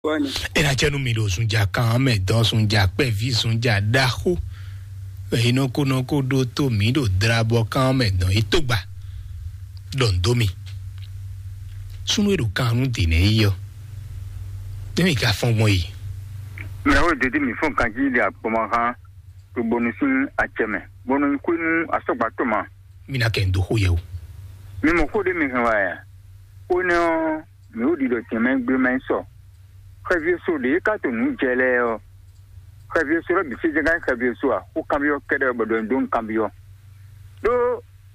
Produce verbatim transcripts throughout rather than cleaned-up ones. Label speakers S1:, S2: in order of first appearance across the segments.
S1: Era chenu milo sunja kame don sunja pevi sunja dahu. Ino kuno kudo to milo drabo kame don itogba. Don domi. Sunu eru kanu dine iyo. Demi ka fon mo yi.
S2: Me o de mi fon kan ji de apoma kan to bonusin acheme. Bonu kunu asogba to ma.
S1: Mina kendo ho ye o.
S2: Mi mo ko de mi kan wa ya. Ono mi o di do ti men gbe men so. Kavio so de ka to nu jele o. Kavio so bi se jegan kavio so a. Ku kambio kede bodo ndon kambio. Do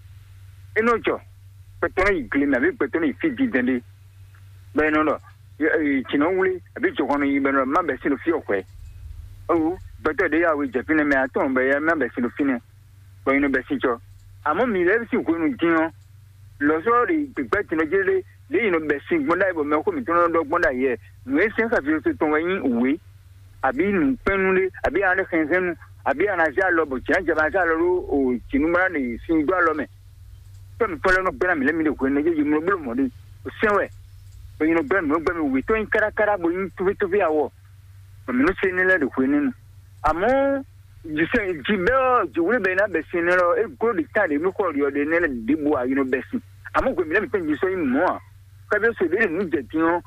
S2: eno jo. Petona igli na bi petona ifidi dende. Be no no. Chino wuli abi jokono yi be no ma be sino fi okwe. Oh, beto de ya we jefine me aton be ya ma be sino fine. Bo ino be sincho. Amo mi le si ko nu jiyan. Lo so ri pe tino jele le ino be sin gbonda ibo me ko mi tono do gbonda ye. Nu e sen ka fi so ton yin uwe. Abi nu penu le abi ane khenzen abi ana ja lo bo jan jaba ja lo o chinu mara ni sin gba lo me. To mi polo no gbena mi le mi le ko ne je mo blo mo de. O senwe. Bo ino gben mo gben uwe to yin kara kara bo yin tuwe tuwe awo. Bo mi no se ni le de ko ni. Amo jise jibeo jiwule be na be sin no e go di tade mi ko ri o de ne le de bo ayi no be sin. Amo gbe mi le mi pen jiso yin mo a. Ka be so de ni je tin o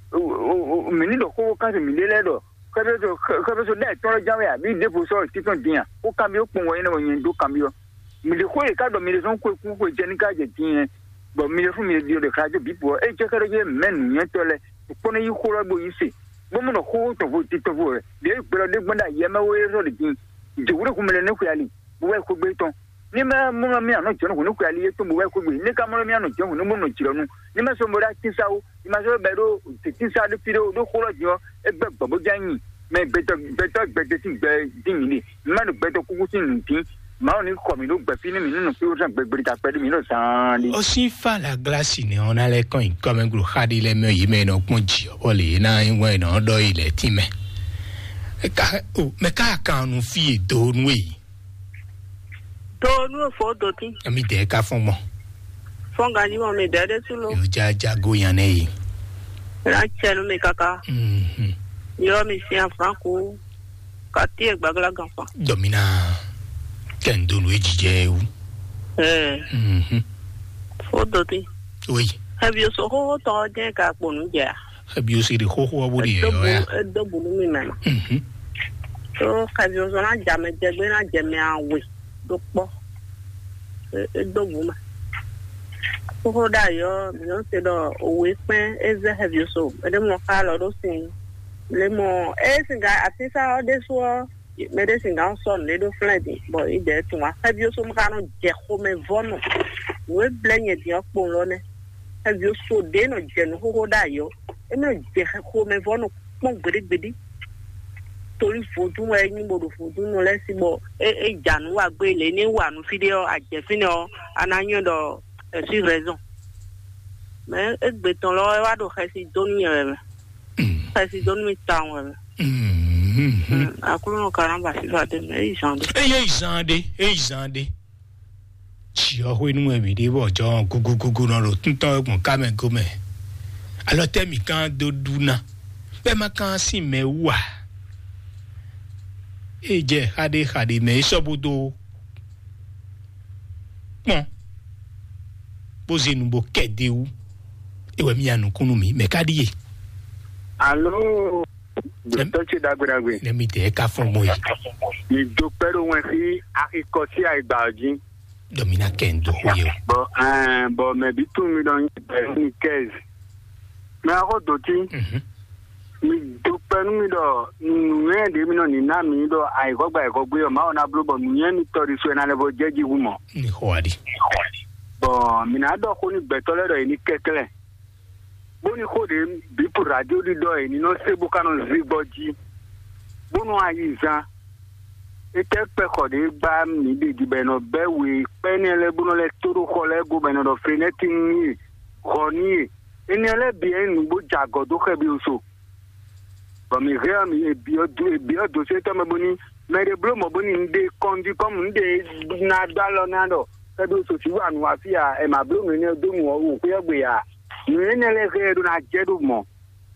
S2: o mi ni do ko ka se mi le le do. Ka be so ka be so de to jawe a bi de bo so ti ton din a. O ka mi o pon wo yin wo yin do ka mi o. Mi le ko e ka do mi le son ko ku ko je ni ka je tin. Bo mi le fu mi le de ka je bi bo e je ka re je men yen to le. Ko ne yi ko ro bo yi se. Bo mo no ko to bo ti to bo re. De gbe de gbanda ye ma wo ye so de tin. Jiwure ku mi le ne ku ya li. Bo we ko gbe ton. Ni ma mo mi ano jeno ku ku ali to mo we ko gbe. Ni ka mo mi ano jeno no mo no jiro nu. Ni ma so mo ra ti sa o. Ni ma so be do ti sa de pire o do ko ro jo e gbe gbo janyin. Me beto beto beto ti gbe din ni. Ni ma do beto ku ku tin tin. Ma oni ko mi do gbe fi ni mi nu fi o san gbe gbe ta pe mi no san ni.
S1: O si fa la glace ni on ale kan comme gro khadi le me yi me no pon ji o le na yin no do ile ti me. E ka o me ka kan nu fi do nu yi.
S3: Do nu fo do ti.
S1: Mi de ka fun mo.
S3: Fon ga ni mo me de de tu lo.
S1: Yo ja ja go yan ne yi.
S3: Ra chelu me kaka.
S1: Mhm.
S3: Yo mi si en franco. Ka ti e gbagla gan fa.
S1: Domina kendo nu ejije u.
S3: Eh.
S1: Mhm.
S3: Fo do ti.
S1: Oui.
S3: Have you so ho to je ka ponu je.
S1: Have you see the ho ho wo di yo ya.
S3: Do bu mi me.
S1: Mhm.
S3: So ka bi o so na ja me je gbe na je me awe. Do po. E do bu ma. Ho da yo mi no se do owe pen eze have you so. E de mo ka lo do sin. Le mo e singa atisa o de so medicine ga so le do fledi but e de ti wa have you so mo ka no je ho me vono. We blenye di opon lo ne. Have you so de no je no ho da yo. E me je ho me vono pon gbedegbede. Tori fodu wa yin bodo fodu no le si bo e e janu wa gbe le ni wa nu video ajefini o anayin do e si raison. Mais e gbe ton lo wa do khasi doni e. Khasi doni tan wa. Mhm. Akulu no karamba si fa de me isande.
S1: E ye isande, e isande. Chi o ho inu e mi de bo jo gugu gugu no lo tun ton egun ka me go me. Alo temi kan do duna. Be ma kan si me wa. Eje hade hade me sobudo pon bozi nu bo kede u ewe mi anu kunu mi me kadiye.
S2: Allo to ti dagbadagbe.
S1: Le mi de ka fun mo yi.
S2: Ijo pero won fi akiko ti aigba ojin.
S1: Domina kendo huyo.
S2: Bo eh bo me bi tu mi don ni kez. Me ako do ti.
S1: Mhm.
S2: Mi do penu mi do nwe de mi no ni na mi do ai go gba e go gbe o ma ona blo bo mi yen ni tori so na le bo jeji wu mo
S1: Ni hoadi.
S2: bo mi na do ko ni gbe to le do ni kekele bo ni ko de bi pu radio di do e ni no se bu kanu zigboji bo no ayiza e te pe ko de gba mi de di be no be we pe ni le bu no le toro ko le go be no do feneti ni ko ni eni ele bi en bu jago do ke bi so. Mi rea mi bio bio do se tama boni me de blo mo boni nde kondi kom nde na dalo na do e do so ti wa nu afia e ma blo mi ne do mu o ku ye gbe ya ni ne le ke do na je do mo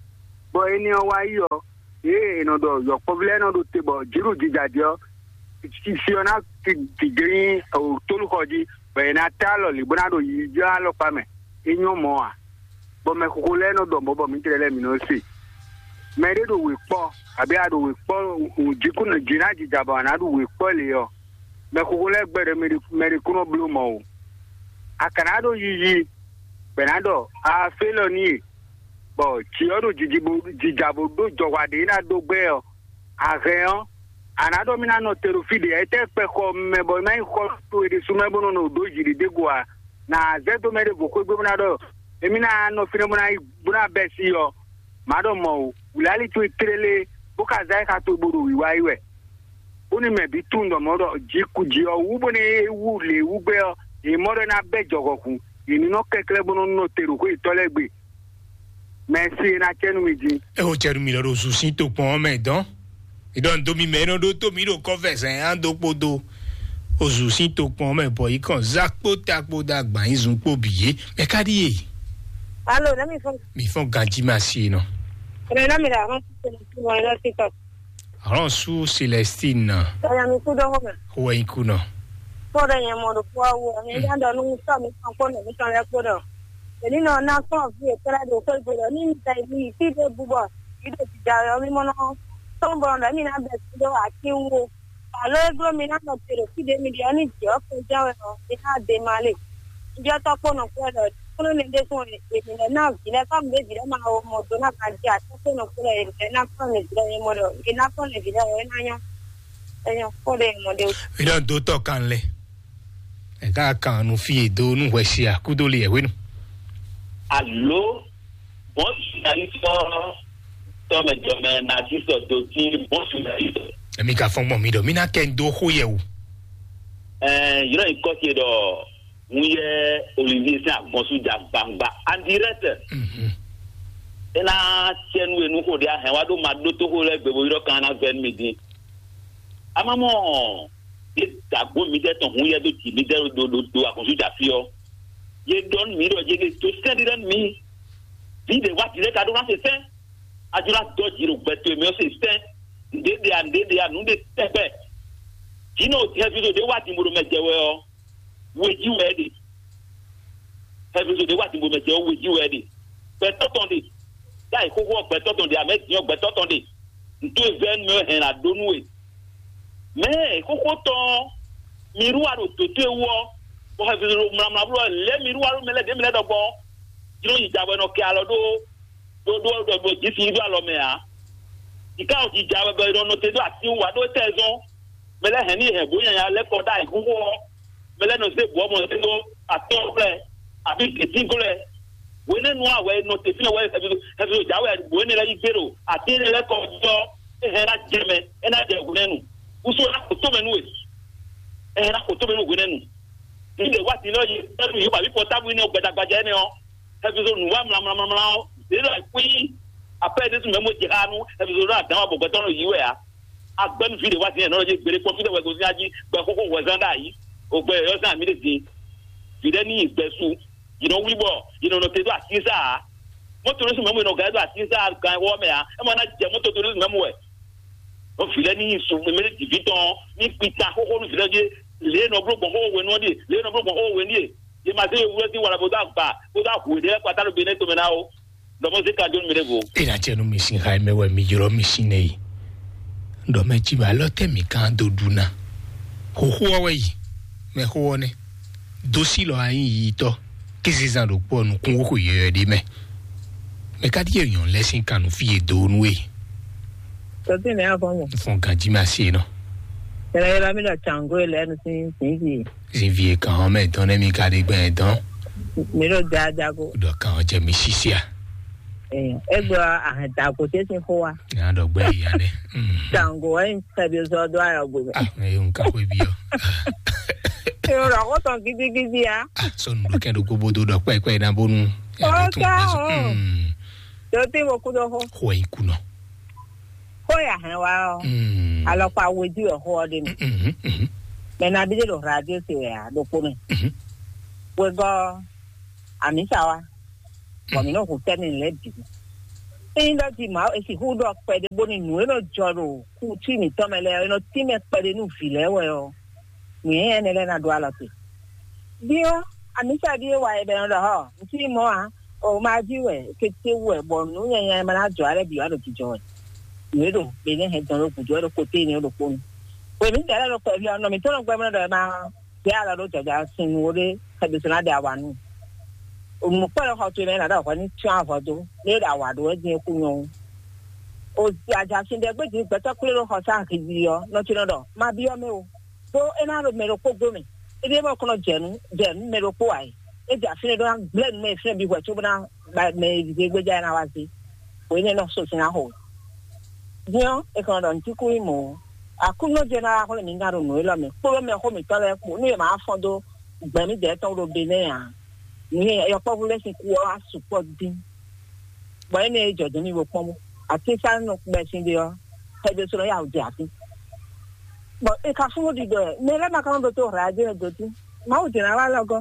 S2: bo eni o wa yo e no do yo problem no do te bo jiru jijadio ti si ona ti giri o tolu ko di be na talo li bona do yi ja lo pa me enyo mo a bo me ko le no do bo bo mi tele mi no si me de do we po abi a do we po o jiku na jina jijaba na do we po le yo me ko le gbere me me ko no blue mo akanado yiyi benado a felo ni bo ti odo jijibu jijabo do jowade na do gbe o areon anado mina no terofide ete pe ko me bo mai ko to ede sume bono no do jiri degwa na zeto mere boko gbe mina do emina no fine bona buna besi yo mado mo ulali tu trele boka zai ka to buru wiwa iwe oni me bi tundo modo jiku ji o wubo ne wu le wugbe o e modo na be jogoku ini no kekle bono no teru ko itolegbe merci na chenu miji
S1: e o cheru mi lo su sin to pon me dan e don do mi me no do to mi do confess en an do podo o su sin to pon me bo yi kan zakpo takpo dagba yin zun po biye me kadiye
S3: allo na mi fon
S1: mi fon ganji ma si no
S3: re na mi la ron se ni mo la tiktok
S1: ron su Celestine
S3: ya mi ku do ho me
S1: ho yin ku no
S3: for yen mo do po awo ni dan do nu so mi kan ko ni kan le ko do ni no na so fi e tara do ko do ni tai ni ti de bubo ide ti ja mi mo no so bo na mi na be do akiwo alo gro mi na no tero ti de mi dia ni jo ko ja o ni na de male jo to ko no ko do ko ni de so ni ni na ji na kam de ji ma o mo do na kan ja to no ko le na ko ni de mo do ni na ko ni de na nya eyan ko de mo de
S1: e don do to kan le e ka kan nu fi do nu we si akudo le e we nu
S4: allo bon ari so to me jo me na ti so do ti bon su ari
S1: e mi ka fon mo mi do mi na ken do ho ye wo
S4: eh you know ko ti do muye Olivier sa bon su ja bangba en direct
S1: mhm
S4: ena chenu enu ko dia he wa do ma do to ho le gbe bo ro kan na ven midi amamo e ta go mi de ton huye do ti mi de do do do akonsu ja fi o ye don mi ro je to stand it me vi de what ile ka do na se se ajura do jiro gbeto mi o se stand de de and de de anu de tepe kino ti he video de what mo ro mejewe o we ji we de he video de what mo mejewe we ji we de pe to ton de dai ko wo pe to ton de amet yo pe to ton de nto even me hen la donu we me ko ko to miruaro to to wo bo ha video mra mra bro le miruaro mele de mele dogbo jiro ijawe no ke alo do do do do do ji fi do alo me a ika o ji jawe be no te do ati wa do tezon mele hen ni he bo yan ya le ko dai ku wo mele no se bo mo se do atople abi ke tingole we ne no awe no te fi no we ha video jawe bo ne la igero ati ne le ko do e he na jeme e na je gunenu uso na ko to menu e na ko to menu gunenu ile wa ti lo yi e yi ba bi portable ni ogbedagbaje ni o episode nu wa mla mla mla de la pi après de memo jiranu episode na dan abogo ton yi we a agbenu video wa ti na lo je gbere ko video we go si aji gbe koko we zanda yi ogbe yo san mi de ti video ni igbesu you know we bo you know no te do asisa moto no memo no ga do asisa kan wo me a e mo na je moto to memo we o video ni su me di viton ni pita koko no video je le no bro bo ho we no di le no bro bo ho we ni ye ma se wo ti wala boda gba boda ku de pata lo bene to me na o do mo se ka jo mi rego
S1: e na chenu mi sin ha me we mi joro mi sin nei do me ji ba lo te mi kan do duna ho ho we yi me ho ne do si lo ayin yi to ki si san do po nu kun ko ye de me me ka di eyan lesin kanu fi e do nu e
S3: to ti me afon
S1: fon kan ji ma si no
S3: Ele la mi la chango ele no sin sin
S1: sin vie kan me don mi ka de gben don
S3: mi ro ja ja go
S1: do kan je mi sisia
S3: eh egba ahata ko te sin fo wa
S1: ya do gbe ya de
S3: chango en sabe so do ayo go
S1: ah e un ka we bi yo
S3: e ora ko ton gidi gidi ya
S1: ah so nu ken do go bodo do pe pe na bonu
S3: o ka o yo ti mo ku do ho
S1: ho yi ku no
S3: ho ya han wa
S1: mm
S3: alo pa weji o ho de mi
S1: mhm mhm
S3: me na bi de lo radio se ya do ko mi
S1: mhm
S3: we go amisa wa ko mi no ku teni le bi
S5: Ainda de mal, esse rudo pede bonino, no joro, cu time tomele, no time pede no file, well. Me and Elena duality. Dio, a missa dio, why ben the ha, see more, or my view, get still born, no, and manager, the other to join. You don't, they didn't have to look to the continue the phone. When we get out of your nominal governor now, the other road, sing would have this another one. Um, quite a hot to another one, travel to, later our words, you know. Oh, I just in the wedding, but a clear hot deal, not another, my dear mill. So another medical woman. It never called Jen, Jen, medical boy. It's a friend, blend may friend be what you now, but may be with an hour. We need not so in a hole. Dear, a con on Tiku more. I could not general in Garum, will me, follow me home, tell her, near my fondo, Benny death out of Benea. Near your population was support them. By any age of the new come, I think I'm not messing there. Have you so out there? But a castle did the never account to radio duty. Mountain a while ago.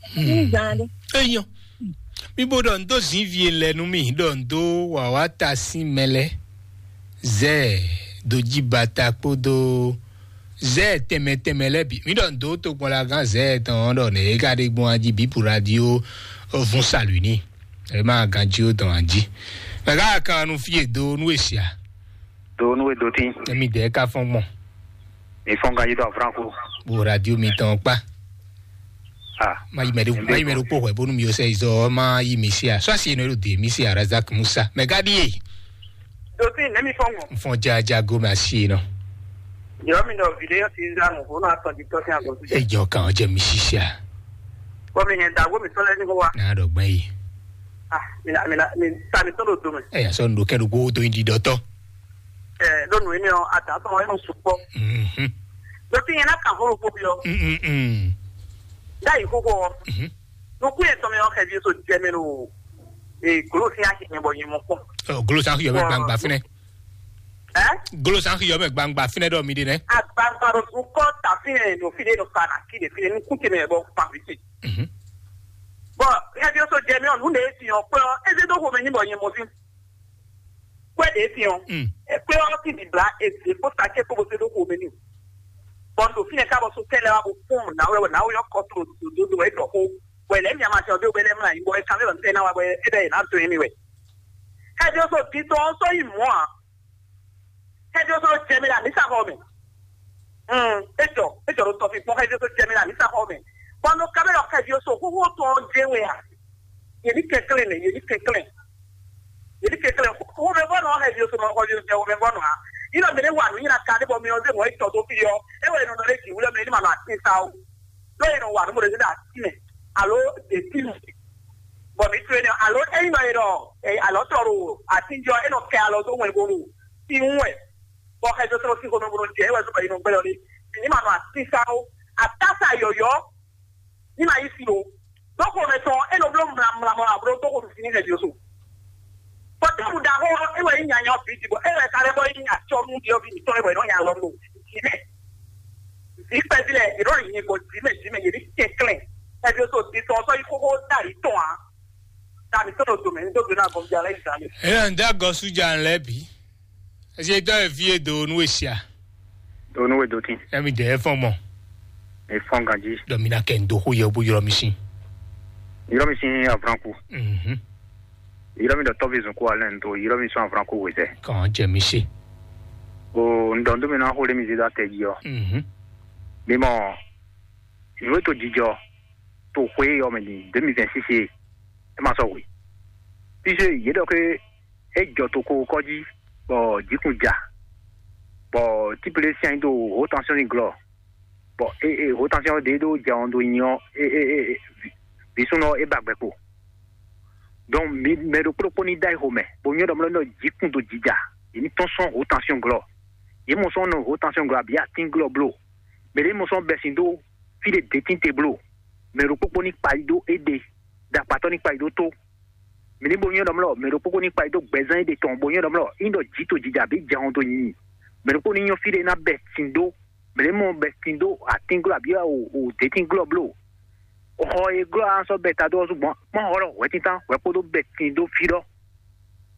S1: Eyo. People don't do zivie lenumi, don't do wawata simele. Ze do jibata podo. Ze teme temele bi. Mi don't do to kwa la gan ze ton don e gade bon aji bi pour radio vont saluer ni. E ma ganji o don aji. Ma ga kan nu fie do nu esia.
S2: Do nu e do tin.
S1: E mi de ka fon mon.
S2: E fon ganji do franco.
S1: Bo radio mi ton pa.
S2: Ah,
S1: ma yi meru ma yi meru po ko bonu mi o se izo ma yi mi sia. So asi no de mi sia Razak Musa. Me gadi e.
S6: Do tin let me fon mo.
S1: Fon jaja go ma si no.
S6: Yo mi no video ti nzanu ko na ton TikTok ya go.
S1: E jo kan je mi sisia.
S6: Ko mi nda go mi so le ni ko wa.
S1: Na do gban yi.
S6: Ah, mi na mi na mi ta mi to do do me.
S1: E ya so ndo ke do go to indi doto.
S6: Eh, do no ni o ata to o no supo.
S1: Mhm.
S6: Do tin na kan ho ko bi o.
S1: Mhm mhm.
S6: Dai ko ko.
S1: Mhm.
S6: No ku e to me o ke bi so je me no. E glo si a ki ni bo yin mo ko.
S1: Oh, glo san yo me gbangba fine.
S6: Eh?
S1: Glo san yo me gbangba fine do mi de ne.
S6: Agbangba ro ko ta fine no fide no kana ki de fine ni ku ke me bo pa biti.
S1: Mhm.
S6: But e bi so je me on hu de ti o pe o e se do ko me ni bo yin mo tin. Kwe de ti on.
S1: Mm.
S6: E pe o ti di bla e se po ta ke ko bo se do ko me ni. Quando fine cabo su tele wa bufum na we na we yokoto do do we do ko we le mi ama se odo we le mra ibo e kan le nte na wa we e dey na to anyway e jo so ti to so yi mo a e jo so je mi la ni sa ho mi mm e jo e jo to fi po e jo so je mi la ni sa ho mi quando cabe lo ke jo so ho ho to je we a ye ni ke kle ne ye ni ke kle ye ni ke kle ho me bo no he jo so no ho jo je wo me bo no ha ino mere wa ni na ka de bo mi o de mo ito to fi yo e we no le ki wule me ni ma na tin sa o lo ino wa no mo de da ti me alo de ti bo mi tu ni alo e no iro e alo to ro ati jo e no ke alo to we bo ru ti nwe bo he jo to si ko no bo je e we so ba ino pe lo ni ni ma na tin sa o atasa yo yo ni ma yi si o do ko me to e no blo mra mra mo abro to ko fi ni le so. But that would have all in your people. Every carabin at some of the story when I love you. If I did it, you go to Jimmy, you get clean. Have you so this also you hold that it to that is sort of domain, do not go to Alexander.
S1: And that goes to Jan Levy. As you don't fear, don't wish ya.
S2: Don't know do tin.
S1: Let me there for more.
S2: E fon ganji.
S1: Domina can do who you your machine.
S2: You mi sin a franco.
S1: Mhm.
S2: You mi do to vision ko alen to you mi so franco we se.
S1: Kan je mi si.
S2: O ndo mi na ho le mi da te yo.
S1: Mhm.
S2: Mi mo you to jijo to hwe yo me ni deux mille vingt-six e ma so we. Bi se ye do ke e jo to ko ko ji bo jikunja. Bo tiple sian do haute tension ni glo. Bo e e haute tension de do ja on do nyo e e e bi sono e bagbe ko. Donc mi me do proponi dai home. Bo nyo do mo no jikun do jija. Ni tension haute tension glo. Ye mo son no haute tension glo bia tin glo blo. Mais les monsons besindo fi de detinte blo. Mais le proponi paido aider. Da patoni paido to. Mais les bonyo do mo mais le proponi paido bezan de ton bonyo do mo indo jito jija bi jando ni. Mais le proponi fi de na besindo. Mais les mon besindo a tinglo bia o o detinglo blo. O e glo an so beta do so bon. Mo horo wetin tan we podo besindo fi do.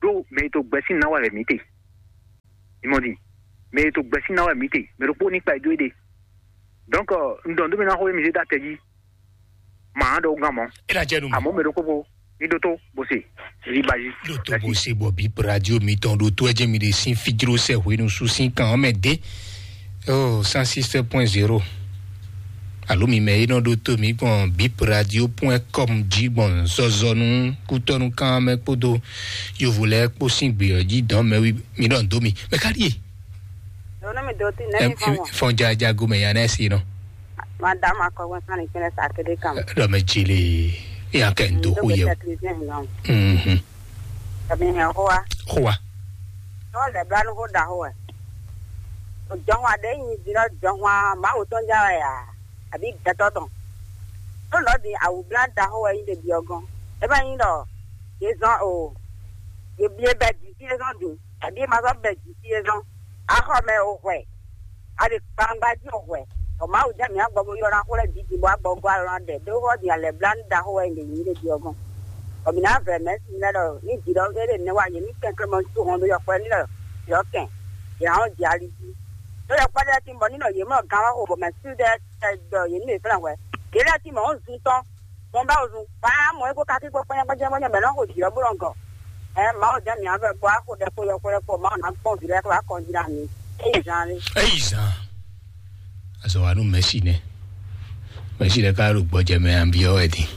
S2: do mais to gbesi na wa le mite ils m'ont dit mais to gbesi na wa mite mais le poni pa do ide donc ndo ndo na ho mi da teji ma do ngamo
S1: ila jenu
S2: amo me do ko bo ni do to bosi ribaji
S1: do to bosi bobi radio mi ton do to eje mi de sin figiro se ho inu su sin kan me de oh cent six point zéro allo mi me ino do to mi bon bipradio point com di bon zozo nu kutonu kan me podo yo voulais po sin gbe di dan me mi don do mi me kariye
S3: no no me do ti na mi fo
S1: fon ja ja go me ya na si no
S3: madam akọ kan ni kele sa kede kam
S1: do me jile ya kan do ho ye mhm
S3: tabi he ho wa
S1: ho wa
S3: no le bla no ho da ho e o jonwa de yin dira jonwa ma o ton ja ya abi gatoton o lo di awu bla da ho e de bi ogan e ba yin lo ye zon o ye bi e be di ti e zon du abi ma so be di ti e zon a ho me o hwe a de pangba di o hwe o ma o ja mi agbo yo ran ko le di di bo agbo gwa ran de do ho di ale bla da ho e de yin de bi ogan o mi na ve me si na lo ni di do e de ne wa ye ni ken kre mo tu hon do yo ko ni lo yo ken ya o di ali di so ya pa ti mo ni no ye mo gan wa o me si de do ye ni fran we ke la ti mo zun ton mo ba zun pa mo e ko ka ti po pa pa je mo me lo ko di o burongo eh ma o ja mi ave ko ko de ko yo ko ko ma na pon di le ko ko di ra ni e jan ni
S1: e jan aso anu messi ne messi le ka ro gboje me an bi o e di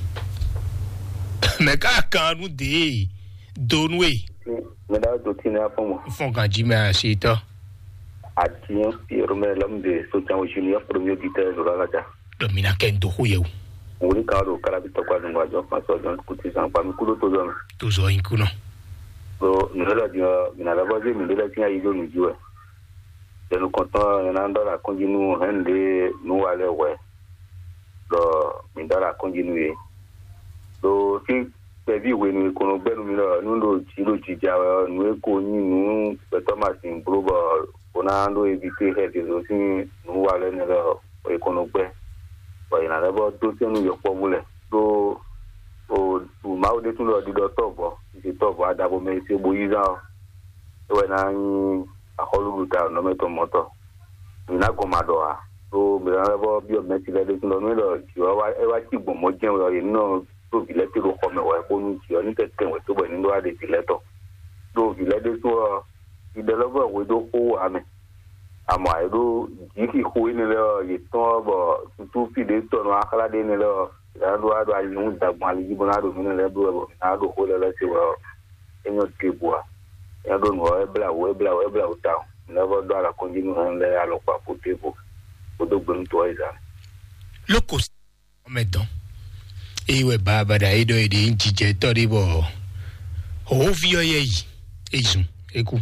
S1: me ka kan nu de donwe
S7: me da do ti na fo mo
S1: fon kan ji me a se to
S7: ati Pierre Melambe so tan o junior premier buteur de la Gata
S1: domina kendo huye
S7: o ri ka ro kala bi to kwa ngwa jo fa so don kuti san pa mi kulo to zo
S1: to zo inkuno
S7: so ni la dia mina la boje mi de la tin ayi jo ni jo e de no konton na ndo la konjinu hende nu wale we do mi ndara konjinu e so si pe bi we ni kono gbenu mi lo nu ndo ti lo ti ja nu e ko yin nu pe Thomas in global onando evite head is osin nu wale ne lo e kono gbe o ina le bo do tenu yo po mule do o tu ma o de tun lo di do top o ti top adabo me se bo yiza o we na yin akolu ta no me to moto ina go madoa so me na le bo bi o me ti le de tun lo no lo ti o wa e wa ti gbo mo jen o yin no to bi le ti ro ko me wa ko nu ti o ni te ten we to bo ni do ade ti le to do bi le de so ìdẹ́lọ́gbọ̀ ìwé tó kó àmì àmọ́ àìró jíkì kó nílẹ̀ ìtàn ọ̀bọ̀ tuntun fìdí tọ̀nù akáládé nílẹ̀ ìdádó àdó àyẹ̀wò ìdàgbọ̀n àlejò náà lòmí nílẹ̀ bí wọ́n náà lò kó lẹ́lẹ́ sí wọ́n ẹ̀yàn tèbù à ẹ̀yàn tó nù ọ́ ẹ̀bìlà wọ́ ẹ̀bìlà wọ́ ẹ̀bìlà wọ́ táwọn ìlẹ́fọ́ dọ́ àlàkọ́njí nù hàn lẹ́ àlọ́pàá kó tèbù kó tó gbẹ̀mí tó ẹ̀zà.
S1: lóko ọmọdán ìwẹ̀ bàbàdà ìdọ̀ èdè ń jíjẹ tọ́rí bọ̀ òun fi ọyẹ yìí èzùn ekú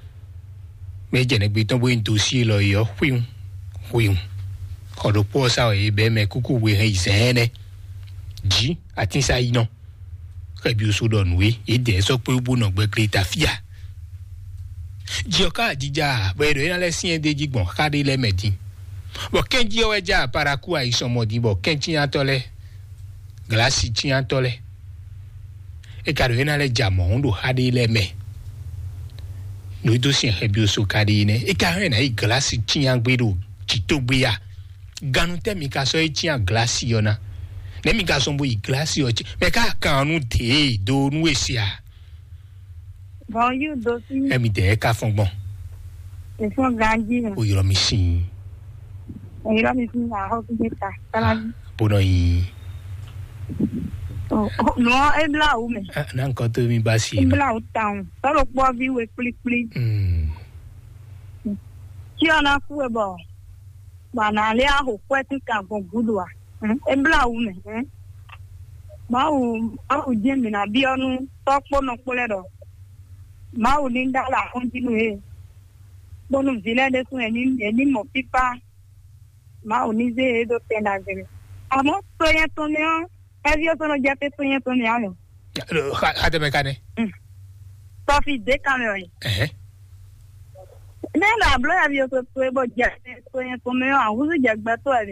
S1: méjì ní gbé tán bóyá tó sí lọ yọ hwíhun hwíhun ọ̀dọ̀ pọ̀ sáwọ̀ yìí bẹ́ẹ̀ mẹ́ kúkú wé hàn ìsẹ́hẹ́nẹ́ jí àti sáyé náà kẹ́bi oṣù dọ̀nùwé èdè ẹ̀ sọ pé ó bónà gbẹ́kẹ́lẹ́ ta fíà jí ọ̀ká àjíjà bẹ́ẹ̀rẹ̀ yẹn lẹ́ sí ẹ̀ déjì gbọ̀n káde lẹ́mẹ̀dín bọ̀ kẹ́ńjí ọwọ́ ẹja àparakú àìsàn ọmọdé bọ̀ kẹ́ńjí yẹn tọ́lẹ̀ gíláàsì jí yẹn tọ́lẹ̀ ẹ̀ka rẹ̀ yẹn lẹ́ jà mọ̀ ń lò káde lẹ́mẹ̀ no do si hebi oso kadi ne e ka re na i glass chian gbedo chitogbe ya ganu te mi ka so e chian glass yo na ne mi ka so bo i glass yo me ka kanu te do nu esia
S3: bon you do si
S1: e mi de ka fon gbon
S3: e fon ganji
S1: o yoro mi sin
S3: e yoro mi sin na ho ti ta kala
S1: bono yi
S3: oh no e bla u me
S1: na nkan to mi ba si
S3: e bla u town so lo po bi we pli pli
S1: mm
S3: ti ona ku e bo ba na le a ho kweti ka go gudwa e bla u me ma u a u je mi na bi onu to po no pole do ma u ni nda la continue e bonu vile de sun eni eni mo pipa ma u ni ze do pena ze amo so ya to ne Evio sono già petto niente neanche.
S1: Hade me kane.
S3: Sofi de camera.
S1: Eh.
S3: Nella blo avio to to bo già to niente me a uso già gbato ave.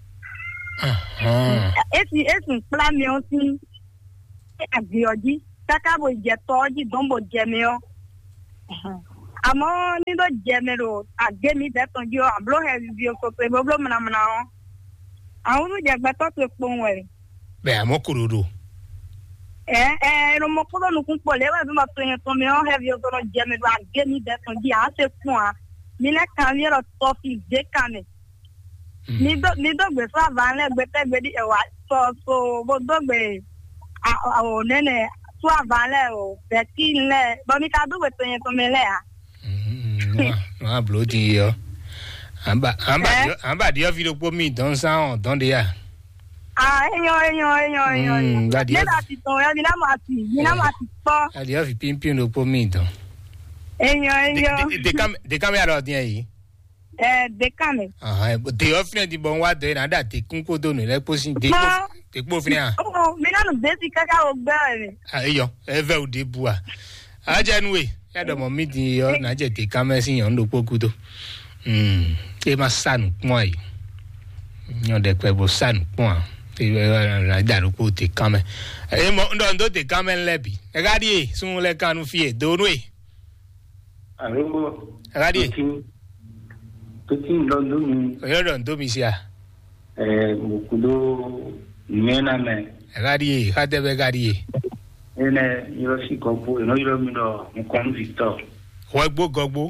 S1: Ah.
S3: E si e sun plan mi o si e avio di ta kaka bo je toji dombo jemeo amo ni do jemero agemi de ton yo ablo he vi o so pe blo mana mana o awunu je gba to pe pon we
S1: be amokurudu
S3: eh eh no mo ko no kun pole wa bi ma to yen ton me o he vi o so jemero agemi de ton di a se fun a mi le kan mi ro to fi de kan ni do ni do gbe fa van le gbe te gbe di e wa so so bo do gbe a o nene so avale o beti le bo mi ka do gbe to yen ton me le a
S1: no ablo di yo amba amba amba di video po mi don sound don de ya
S3: ah eyan eyan eyan eyan le da ti ton ya mi na ma ti mi na ma ti po
S1: a di fi pimpin lo po mi don
S3: eyan eyan
S1: de cam de camera din yi
S3: eh de camera
S1: ah de offline di bon wa de na da te kun ko do no le po sin de ko te po fini ah
S3: oh mi na no basic kaka o gba re
S1: ah eyan e ve o de bu a a je nwe ya do mo mi di yo na je te camera sin yan lo poku to mm e ma sanu pon yi yan de pe bo sanu pon e ra da lo ko te camera e mo ndo ndo te camera lebi e ga di sun le kanu fi e do nwe
S7: alo
S1: e ga di
S7: Tutin londo mi
S1: yo do ndo mi sia
S7: eh mukudo mena me
S1: e ga di ha de be ga di
S7: ene yo si kopo no yo mi do mukon Victor
S1: wo gbo gogbo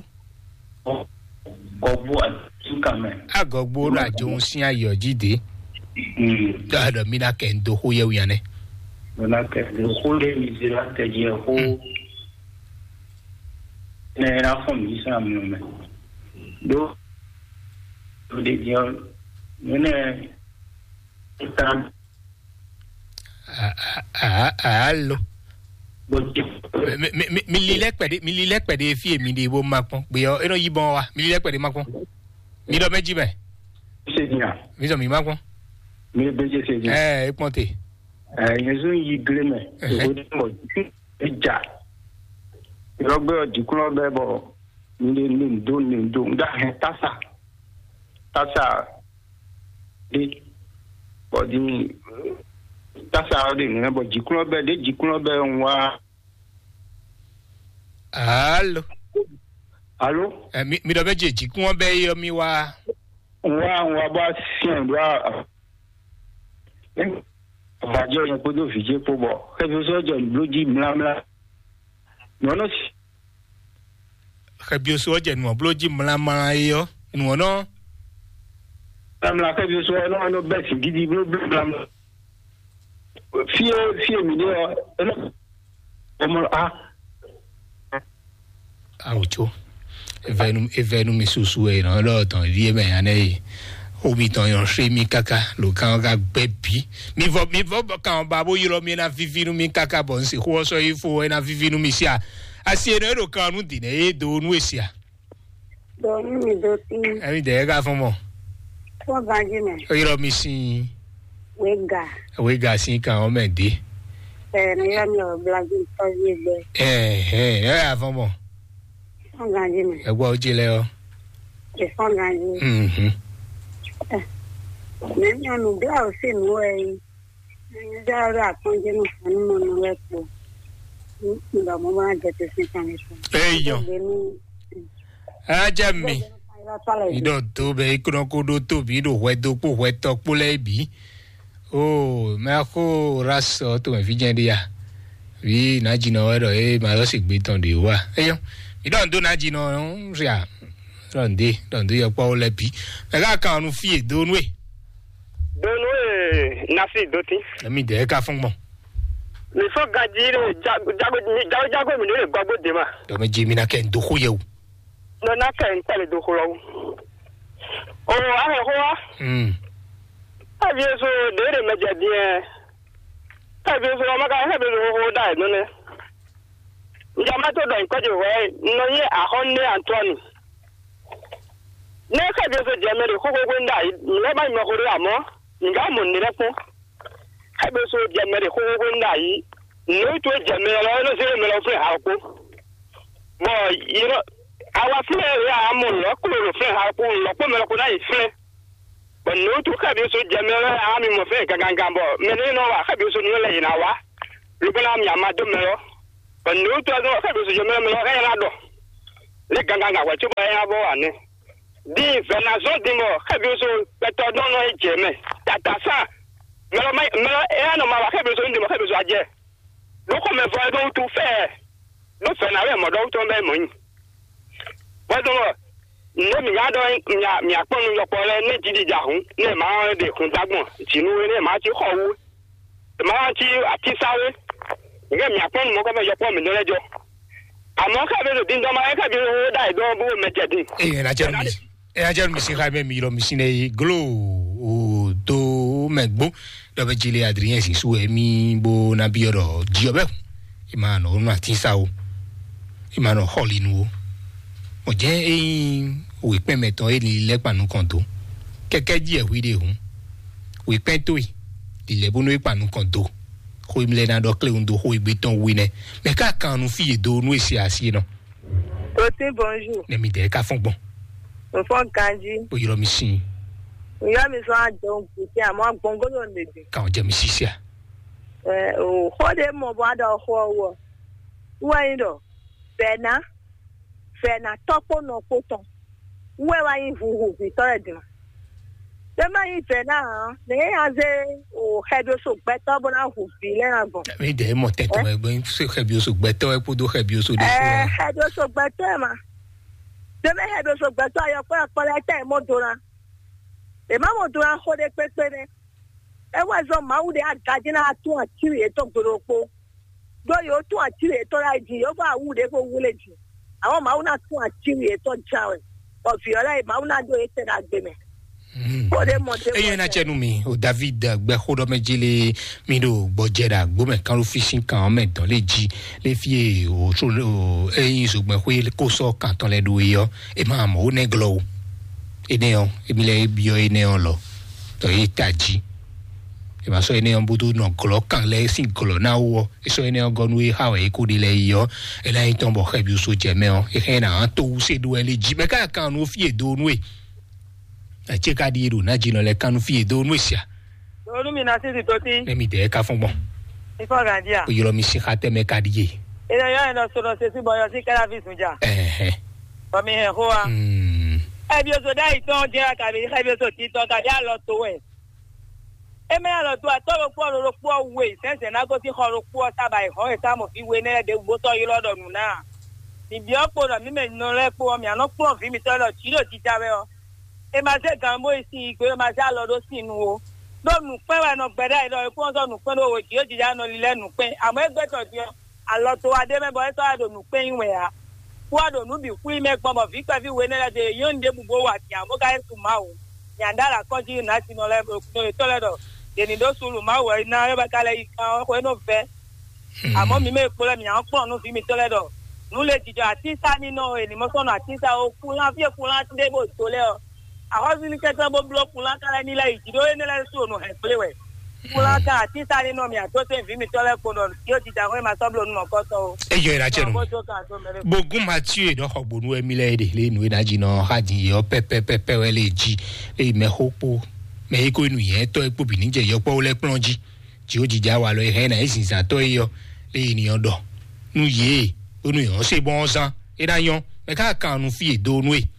S7: kopo atukame
S1: agogbo ra jo sin ayo jide
S7: mm
S1: da do mi na kendo ho ye wiane
S7: na ke de ko le mi zira te je ho ne ra fo mi sa mi me do do de je ne tam
S1: ah ah allo
S7: bo
S1: mi mi mi lile pede mi lile pede fi emi de bo mapon pe yo eno yibon wa mi lile pede mapon mi do meji be
S7: se dia
S1: mi so mi mapon
S7: mi beje se dia
S1: eh iponte
S7: eh yesu yi greme o de mo ja yo gbe odikun lo be bo ni le ni do ni do da tasa tasa de body tasa o de ni bo jikun lo be de jikun lo be wa
S1: allo
S7: allo
S1: eh mi mi do meji jikun won be yo mi wa
S7: wa wa ba sien wa bajo ni podo fije po bo e bi so jo bloji mlamla no no
S1: khabio so je no bloji mlama yo no no
S7: mlamla ke bi so no no be si gidi blo mlamla fie fie mi de no omo a
S1: auto evenu evenu mi susu e no lo ton ri me ane omi ton yon se mi kaka lo kan ga bebi mi vo mi vo kan babo yiro mi na vivinu mi kaka bon se ho so ifo na vivinu mi sia asi eno ro kan nu di ne e do nu esia
S3: do mi do ti
S1: e mi de ga fun mo
S3: to ganji me
S1: yiro mi sin
S3: wega
S1: wega sin kan o me de
S3: eh ni ya mi o blagi to ye be
S1: eh eh e ga fun mo
S3: to ganji me
S1: e gbo o jile o
S3: e to ganji
S1: mhm
S3: Nemi anu bla o se nu e. Ni da ra kan je nu fun mo nu le po. Ni da mo ma je te sin kan ni.
S1: eyan aja mi ido to be ikron ko do to bi do we do po we to po le bi oh ma ko raso to me fi jende ya wi na jina we do e ma lo si gbe ton de wa eyan ido ndo na jina ria ronde ronde yo po le bi e ga kan nu fi do nu e
S6: do nu e na fi do ti
S1: mi de ka fun mo
S6: le so gajire jago jago jago mi le gbagbo de ma
S1: do me ji mi na ken do ko ye o
S6: no na ken tele do ko lo o a ho wa
S1: mm
S6: abi so de re meje bien abi so ma ka he be ho da no ne njama to do nko je we no ye a honne Antoine ne ka bi so je mere ko ko nda le ba mi ko ri amo nga mo ni le po ha be so je mere ko ko nda yi no to je mere no se mere fre ha ko mo yiro awa fre ya amo lo ko lo fre ha ko lo ko mere ko na yi fre bo no to ka bi so je mere a mi mo fre ka ganga bo me ni no wa ka bi so no le na wa lu ko na mi ama do mere
S8: nous toi donc fait je me me rien là-dedans les ganga ouais tu vas y avoir année dit venazon dit moi fait besoin peut-être non non et jamais tata ça mais mais et non ma fait besoin de moi fait besoin de donc on me voit donc tout faire nous fait na moi donc tomber moi ouais donc ne mi ya do mi mi akpon yo po le ne jidi ja hun ne ma de kun tagbon ti nu ne ma ti ho wu ma ti ati sawe nge mi akpon mo ko me yo po mi lejo amo ka be do ndo ma ka bi o dai do bu me jedi
S1: e na je mi e na je mi si ka me mi lo mi si ne glo o do megbo do be jile Adrien si su e mi bo na bi oro ji obe e ma no no ati sawo e ma no holinu o je e we pen meton e le panu konto keke ji e wi de hun we pen to e le bonu e panu konto ko imle na do kle undo ho igbe ton wi ne me ka kan nu fi do nu esi asi no
S3: Côté bonjour.
S1: ne mi de ka fun gbon
S3: Mo fon kanji.
S1: o yiro mi sin
S3: Yo mi so ajon puti amo gbongo lo nede.
S1: ka o je mi sisia
S3: Eh o hode mo bo ada ho wo. Wa yin do. Fena. Fena topo no poton. Uwe wa yin vuvu bi tore din. De ma yin fena, ne aze o hedo so beto bona hu bi le na bon.
S1: mi de mo te to me gbe se hebi o so gbe to e podo hebi o so de
S3: Eh hedo so beto ma. De me hedo so beto ayo pa pa la te mo dora. E ma mo dora ho de pepe ne. E wa zo ma u de agaje na atu akiri e to gboropo. Do yo tu akiri e to ra ji yo ba wu de ko wule ji. Àwọn ma una tu akiri e to jawe. O fi ola e ma una do e te na gbe me.
S1: e na chenu mi o David gbe khodo mejile mi do gbojera gbo me kan lo fishing kan me don le ji le fie o so e yin so gbe ko ko so kan ton le do yo e ma mo ne glow e ne on e mi le bio e ne on lo to e taji e ma so e ne on budu no glo kan le sin glo na wo e so e ne on gonu e ha we ko de le yo e la yin ton bo khebi so je me on e he na to se do e le ji me ka kan no fie do nu e a cheka di ru na jino le kanu fi do nu sia
S3: Olu mi na sisi toti.
S1: le mi de ka fun bon
S3: Ifo gandia.
S1: o yoro mi si khate me ka di e
S3: Ina yo ina so no se si boyo si kala fi sunja.
S1: eh eh
S3: Ko mi he ho a.
S1: mm
S3: E bi o so dai ton je ka bi ka bi o so ti ton ka dia lo to we. E me lo to a to ro po ro po we sense na go ti ho ro po ta bai ho e ta mo fi we ne de gbo to yi lodo nu na. Ni bi o po ro mi me no le po mi ano po fi mi to lo ti lo ti jawe o. E ma se kan bo isi pe ma sa lo do sinu o do nu pe wa no gbeda ilo e ko so nu pe lo ji o ji ja no lile nu pe amo egbe to ti alo to ade me bo e to ado nu pe yin we a ku ado nu bi ku me po mo fi pe fi we ne la de yo nde bubo wa ti amo ga su ma o nyandara ko ji na ti no le no to le do de ni do sulu ma we na e ba kale yi kan ko no fe amo mi me po le mi an po nu fi mi to le do nu le ti jo ati sa ni no e ni mo so no ati sa o ku la fi ku la ti de bo to le o àwọn ni kẹta bo block la kala ni la ijido e ne la so no he plewe kula ka ti sare no mi ato se fi mi tole ko no yo ti da we ma so blo no ko so
S1: e yo ira chenu bogun Mathieu do hogbonu emi le de le nu e daji no haji yo pepe pepe we le ji e me hopo me ko nu yen to epo bi ni je yo po le plonji ti o jija wa lo e he na isin sa to yo le eniyan do nu ye onu yo se bon san e da yon me ka kan nu fi do nu e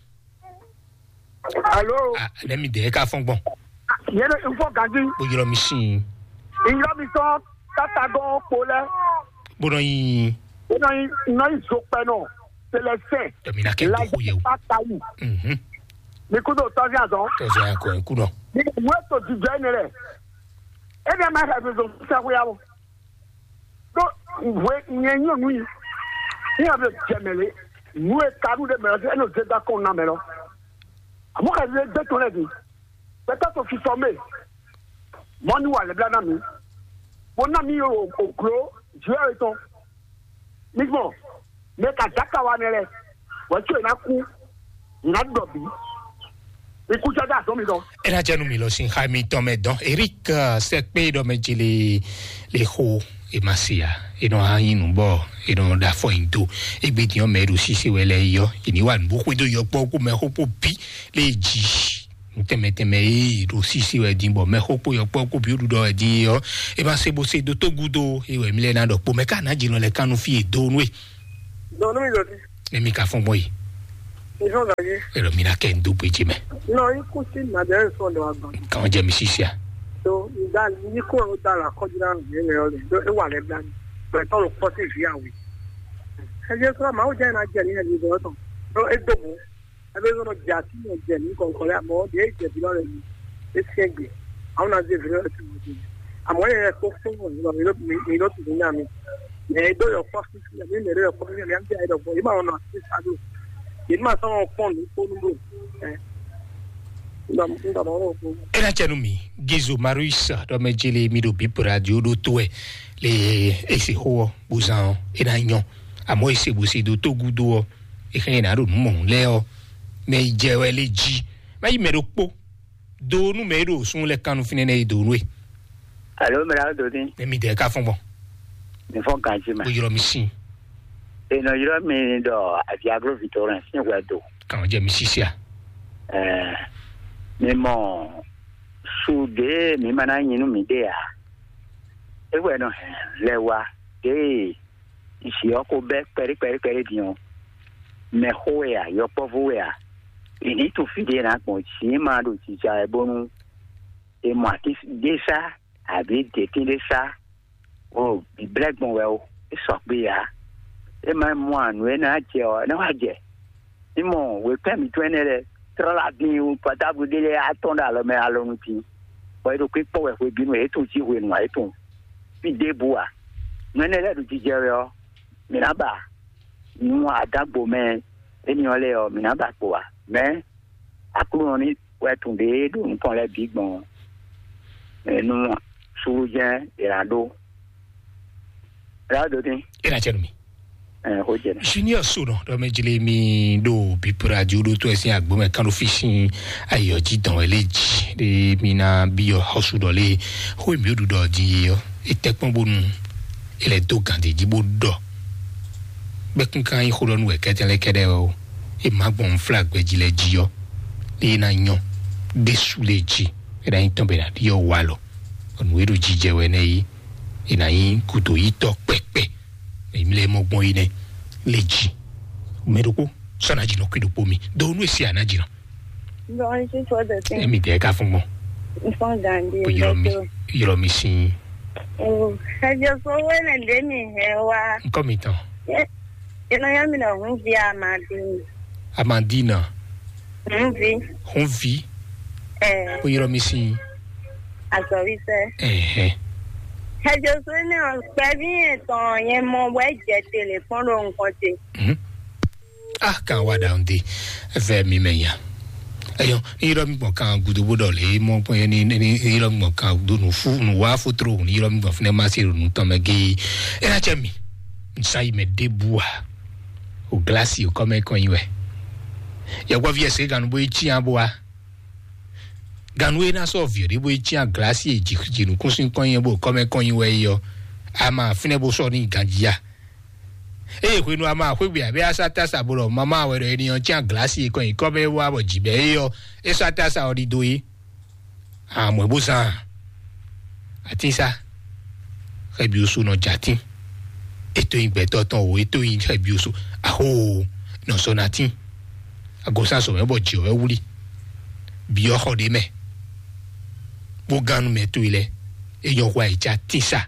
S9: Allô?
S1: Ah, let me de ka fun gbon.
S9: Yene info ganji.
S1: Bo yoro mi sin.
S9: Inyo mi so tata gon pole.
S1: Bo no yin.
S9: Ina ina iso pe no. C'est le fait.
S1: Domina ke ko ye o. Mhm.
S9: Mi ku do to ja zo.
S1: To ja ko en ku no.
S9: Ni we to di genere. E be ma ha zo sa ko ya wo. Do we nyen yo nui. Ni ave gemele. Nous e karu de me e no je da kon na me lo. Moi, je vais te le dire. Peut-être que je suis tombé. Moi, nous, les blancs amis. Mon ami au gros, je vais avec toi. Mais bon, mais quand tu as wanele, tu es un coup, il a dobi. Écoute, ça dans maison.
S1: Et là, j'ai nommé le sin Jaime Tomé don Eric Sekpe do me jile le ho e masia e no hayin no bo e no da fo indo e be di o meru sisi wele yo ini wan bu kwido yo po ku me ho po bi le ji teme teme e ro sisi we din bo me hopo yo po ko bi do e din yo e ba se bo se do to gudo e we mi le na do po me ka na jino le kanu fi e do nu e
S10: do nu mi do ti
S1: e mi ka fon boy
S10: e so ga ye
S1: e ro mi na ken du pe ji me
S10: no i ku si na de so le wa gba
S1: kan je mi sisi a
S10: so da ni ko ro da la ko jira ni le o le do e wa le bla ni pe to lo po ti fi awi e je so ma o je na je ni e ni do to do e do mo e be so no ja ti no je ni kon ko le mo de je bi lo le ni e segbe àwọn na je bi lo ti mo je àmọ́ ye ko fun mo lo mi lo mi lo ti ni na mi e do yo po si ni mi le yo po ni mi am je do bo i ma ona si adu i ma so on pon ni ko nu eh
S1: era chenu mi gizo maruisa do mejele mi do bi radio do to e le ese ho buzan era nyon amo ese bo se do to gudo e kan na ro mo le o me je we le ji ma yi me ro po do nu me ro sun le kanu finene do nu e
S11: allo me la do tin
S1: e mi de ka fun bon
S11: mi fon kan ji ma
S1: o yoro mi sin
S11: e no yoro mi do ati agro vitoran sin we do
S1: kan je mi sisia
S11: eh Mimo sude mi mana nyinu mi de a ewe no lewa de isi oko be peri peri peri dion me hoya yo povoya ini tu fide na ko chi ma do chi ja e bonu e ma ti de sa abi de ti de sa o bi black bon well e so be ya e ma mo anu e na je o na wa je imo we pe mi twenele Trola bi u pata bu dele atonda lo me alonu ti. Wa ro ke po we we bi no e to ti we no ai to. Bi de bua. Nene le du ti jere o. Mi na ba. Nu adagbo me eni ole o mi na ba po wa. Me akuru ni we tun de do nkan le bi gbon. Enu suru je irado. Rado tin.
S1: Ina chenu mi.
S11: Eh ho je.
S1: Junior Sono do mejele mi do bi radio do to esin agbo me kan fishing ayo ji dan eleji de mi na bi yo hosu do le ho mi odu do di yo e tekpon bonu ele do gande ji bo do be kun kan ho do nu e ketele kede o e magbon flag be ji le ji yo le na yan de suleji e da yin ton be na di yo walo onu edu ji je we ne yi e na yin kuto yi to pepe mi le mo gbon ine leji meroko sana jino kwido pomi do nu esi anajino
S3: no I just for the thing
S1: emi de ka fun mo
S3: ifon gande
S1: o yoro mi yoro mi sin
S3: oh I just so when and then he wa
S1: nkomi tan
S3: e no ya mi na hun vi amadi
S1: amandina
S3: hun vi
S1: hun vi
S3: eh
S1: o yoro mi sin
S3: aso wi se
S1: eh eh
S3: ẹjọ́ sọ ní ọ̀pẹ́ bí ìtàn yẹn mọ wẹ́jẹ̀ tẹlifọ́nù nǹkan tẹ.
S1: Ah, kan wá dáhùn dé ẹfẹ́ mi mẹ́yà. Ẹyọ ní irọ́ mi gbọ̀n kan gudugbodò lè mọ pé ní ní irọ́ mi gbọ̀n kan donu fún nu wá fótó ní irọ́ mi gbọ̀n fún ẹ má ṣe ronú tán mẹ́ gé ẹ náà jẹ́ mi. Nsáyí mẹ́ dé bu wa o gíláàsì o kọ́ mẹ́kàn yín wẹ̀. Yàgbọ́ fi ẹsẹ̀ ganu bóyá tí yàn bọ̀ wa. Ganu e na so viere bo ichi a glace e jinu kun sin kon yen bo come kon yin we yo ama fine bo so ni ganjia e ko nu ama ko gbe abi asata saburo mama we re eniyan chi a glace e kon yin ko be wa bo jibe yo e sata sa ori do yi amo bo san ati sa rebi osu no jati eto yin gbe to ton o eto yin rebi osu aho no so natin agosan so me bo ji o e wuli bi o ho de me bo ganu me to ile e yo wa ija tisa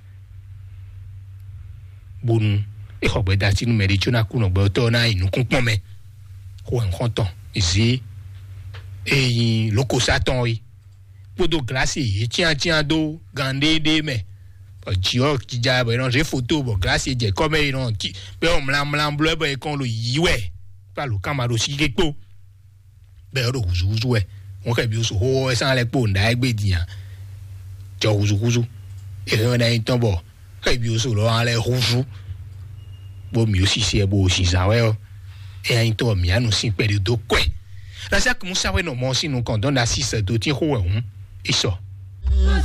S1: bonu e ho gbe da sinu me de jona ku no gbe to na inu kun pon me ho en kon ton izi e loko satan yi podo glace yi tian tian do gande de me o ji o ki ja bo ran je photo bo glace je comme iran ki be o mla mla blo be kon lo yiwe pa lo kamaro si gepo be ro huzu we won ke bi o so ho e san le po nda egbe diyan jo huzu huzu e ran na ton bo ke bi o so lo ale huzu bo mi o si se bo o si sa we o e ayin to mi anu sin pere do kwe la sa ku musa we no mo sinu kon don la six do ti ho we hun iso